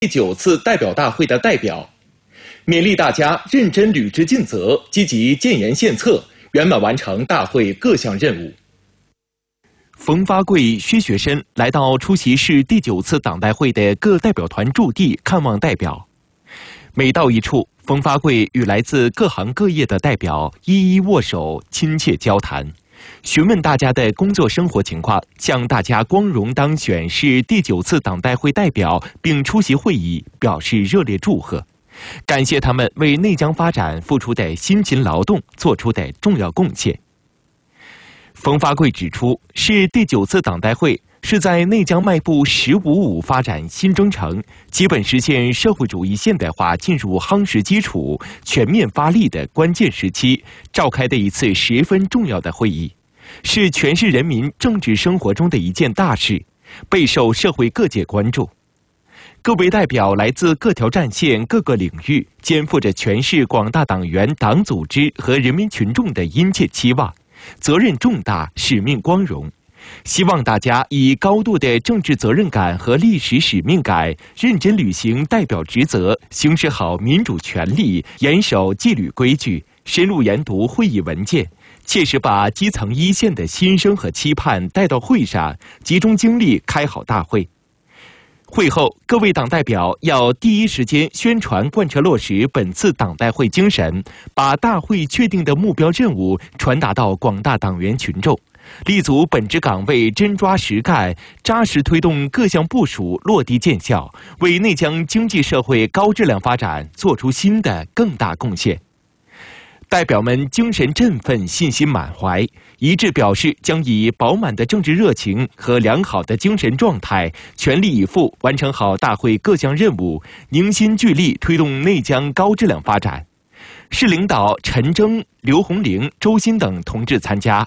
第9次代表大会的代表，勉励大家认真履职尽责，积极建言献策，圆满完成大会各项任务。冯发贵、薛学申来到出席市第9次党代会的各代表团驻地看望代表。每到一处，冯发贵与来自各行各业的代表一一握手，亲切交谈，询问大家的工作生活情况，向大家光荣当选市第9次党代会代表并出席会议表示热烈祝贺，感谢他们为内江发展付出的辛勤劳动做出的重要贡献。冯发贵指出，市第9次党代会是在内江迈步“15+5”发展新征程，基本实现社会主义现代化进入夯实基础、全面发力的关键时期召开的一次十分重要的会议，是全市人民政治生活中的一件大事，备受社会各界关注。各位代表来自各条战线、各个领域，肩负着全市广大党员、党组织和人民群众的殷切期望，责任重大，使命光荣。希望大家以高度的政治责任感和历史使命感，认真履行代表职责，行使好民主权利，严守纪律规矩，深入研读会议文件，切实把基层一线的心声和期盼带到会上，集中精力开好大会。会后，各位党代表要第一时间宣传贯彻落实本次党代会精神，把大会确定的目标任务传达到广大党员群众，立足本职岗位，真抓实干，扎实推动各项部署落地见效，为内江经济社会高质量发展做出新的更大贡献。代表们精神振奋，信心满怀，一致表示将以饱满的政治热情和良好的精神状态，全力以赴完成好大会各项任务，凝心聚力推动内江高质量发展。市领导陈征、刘红玲、周鑫等同志参加。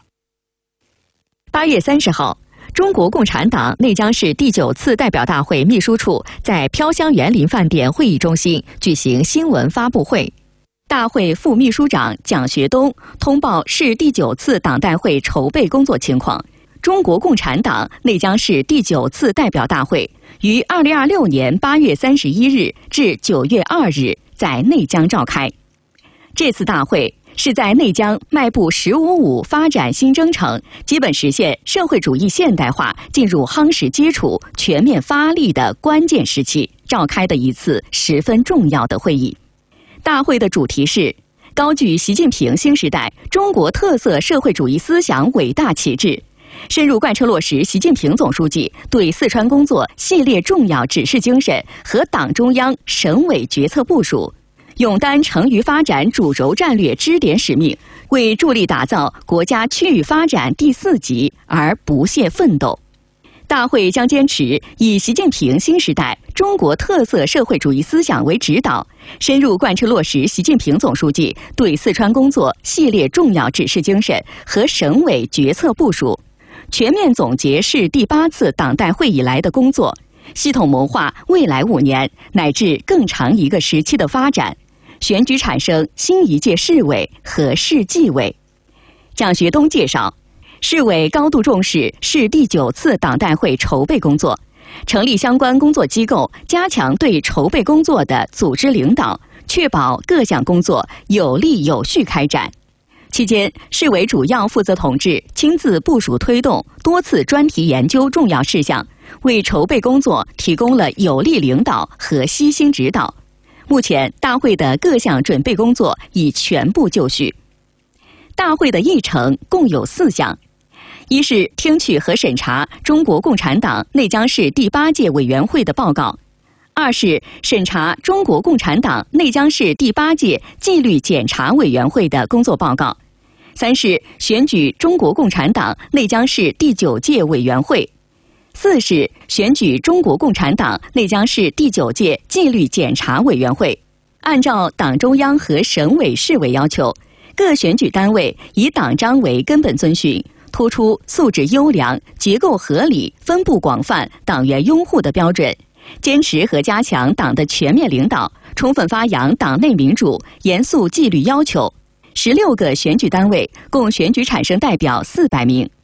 8月30号，中国共产党内江市第9次代表大会秘书处在飘香园林饭店会议中心举行新闻发布会。大会副秘书长蒋学东通报市第9次党代会筹备工作情况。中国共产党内江市第9次代表大会于2026年8月31日至9月2日在内江召开。这次大会是在内江迈步“15+5”发展新征程，基本实现社会主义现代化进入夯实基础、全面发力的关键时期召开的一次十分重要的会议。大会的主题是高举习近平新时代中国特色社会主义思想伟大旗帜，深入贯彻落实习近平总书记对四川工作系列重要指示精神和党中央、省委决策部署，勇担成渝发展主轴战略支点使命，为助力打造国家区域发展第4级而不懈奋斗。大会将坚持以习近平新时代中国特色社会主义思想为指导，深入贯彻落实习近平总书记对四川工作系列重要指示精神和省委决策部署，全面总结市第8次党代会以来的工作，系统谋划未来5年乃至更长一个时期的发展，选举产生新一届市委和市纪委。蒋学东介绍，市委高度重视市第9次党代会筹备工作，成立相关工作机构，加强对筹备工作的组织领导，确保各项工作有力有序开展。期间，市委主要负责同志亲自部署推动多次专题研究重要事项，为筹备工作提供了有力领导和悉心指导。目前，大会的各项准备工作已全部就绪。大会的议程共有4项。一是听取和审查中国共产党内江市第8届委员会的报告；二是审查中国共产党内江市第8届纪律检查委员会的工作报告；三是选举中国共产党内江市第9届委员会；四是选举中国共产党内江市第9届纪律检查委员会。按照党中央和省委市委要求，各选举单位以党章为根本遵循，突出素质优良、结构合理、分布广泛、党员拥护的标准，坚持和加强党的全面领导，充分发扬党内民主，严肃纪律要求。16个选举单位共选举产生代表400名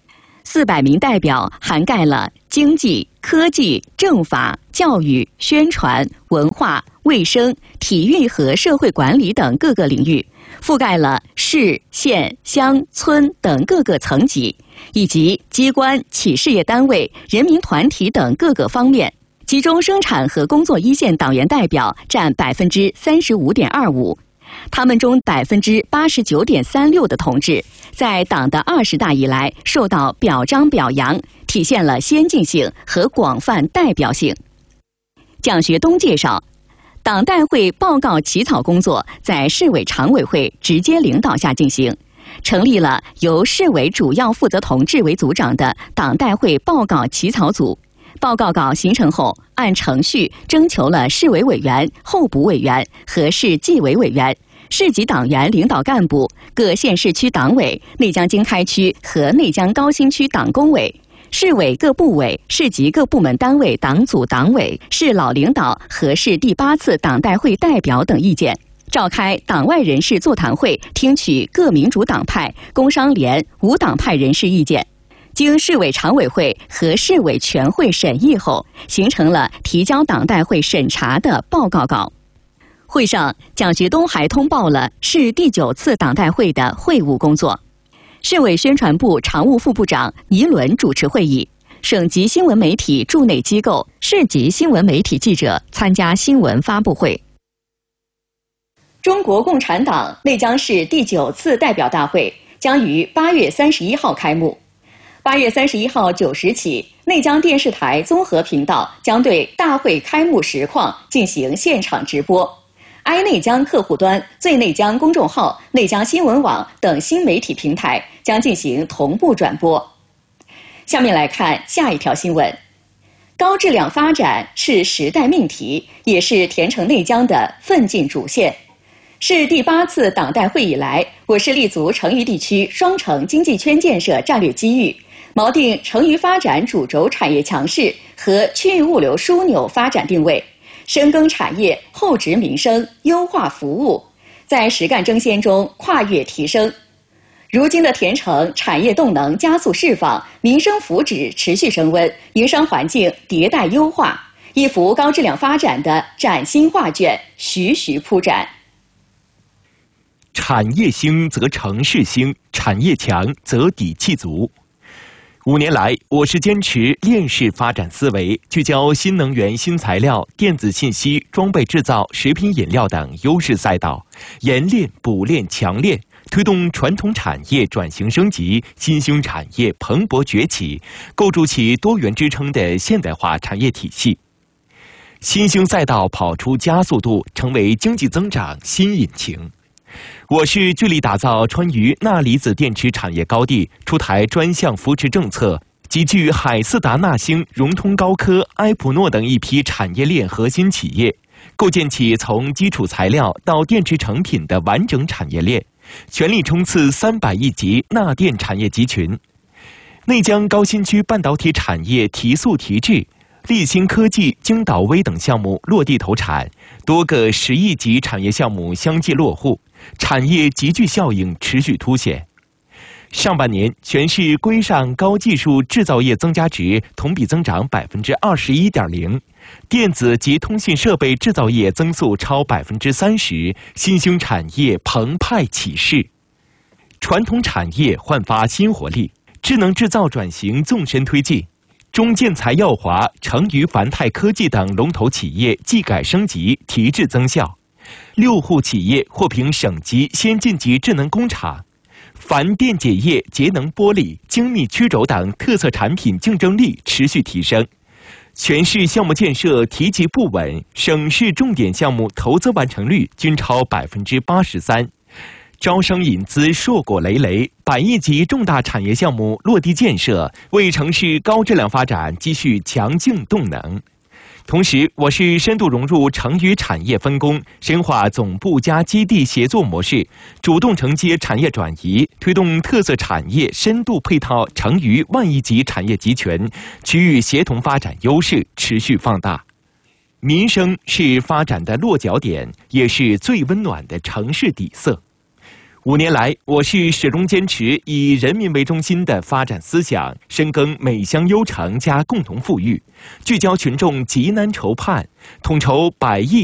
400名代表涵盖了经济、科技、政法、教育、宣传、文化、卫生、体育和社会管理等各个领域，覆盖了市、县、乡、村等各个层级，以及机关、企事业单位、人民团体等各个方面。其中生产和工作一线党员代表占35.25%，他们中89.36%的同志在党的20大以来受到表彰表扬，体现了先进性和广泛代表性。蒋学东介绍，党代会报告起草工作在市委常委会直接领导下进行，成立了由市委主要负责同志为组长的党代会报告起草组。报告稿形成后，按程序征求了市委委员、候补委员和市纪委委员、市级党员领导干部、各县市区党委、内江经开区和内江高新区党工委、市委各部委、市级各部门单位党组党委、市老领导和市第8次党代会代表等意见，召开党外人士座谈会，听取各民主党派、工商联、无党派人士意见。经市委常委会和市委全会审议后，形成了提交党代会审查的报告稿。会上，蒋学东还通报了市第9次党代会的会务工作。市委宣传部常务副部长倪伦主持会议，省级新闻媒体驻内机构、市级新闻媒体记者参加新闻发布会。中国共产党内江市第9次代表大会将于8月31号开幕。8月31号9时起，内江电视台综合频道将对大会开幕实况进行现场直播。爱内江客户端、最内江公众号、内江新闻网等新媒体平台将进行同步转播。下面来看下一条新闻：高质量发展是时代命题，也是填成内江的奋进主线。是第8次党代会以来，我市立足成渝地区双城经济圈建设战略机遇，锚定成渝发展主轴产业强势和区域物流枢纽发展定位，深耕产业，厚植民生，优化服务，在实干争先中跨越提升。如今的填成产业动能加速释放，民生福祉持续升温，营商环境迭代优化，一幅高质量发展的崭新画卷徐徐铺展。 产业兴则城市兴，产业强则底气足。5年来，我市坚持链式发展思维，聚焦新能源、新材料、电子信息、装备制造、食品饮料等优势赛道，研链、补链、强链，推动传统产业转型升级，新兴产业蓬勃崛起，构筑起多元支撑的现代化产业体系。新兴赛道跑出加速度，成为经济增长新引擎。我市致力打造川渝钠离子电池产业高地，出台专项扶持政策，集聚海思达钠兴、融通高科、埃普诺等一批产业链核心企业，构建起从基础材料到电池成品的完整产业链，全力冲刺300亿级钠电产业集群。内江高新区半导体产业提速提质，立新科技、京岛微等项目落地投产，多个10亿级产业项目相继落户，产业集聚效应持续凸显。上半年，全市规上高技术制造业增加值同比增长21.0%，电子及通信设备制造业增速超30%，新兴产业澎湃起势，传统产业焕发新活力，智能制造转型纵深推进。中建材耀华、成渝凡泰科技等龙头企业技改升级、提质增效，6户企业获评省级先进级智能工厂，凡电解液、节能玻璃、精密曲轴等特色产品竞争力持续提升。全市项目建设提及不稳，省市重点项目投资完成率均超83%。招商引资硕果累累，100亿级重大产业项目落地建设，为城市高质量发展积蓄强劲动能。同时，我市深度融入成渝产业分工，深化总部加基地协作模式，主动承接产业转移，推动特色产业深度配套成渝万亿级产业集群，区域协同发展优势持续放大。民生是发展的落脚点，也是最温暖的城市底色。 5年来，我市始终坚持以人民为中心的发展思想，深耕美乡优城加共同富裕，聚焦群众急难愁盼，统筹100亿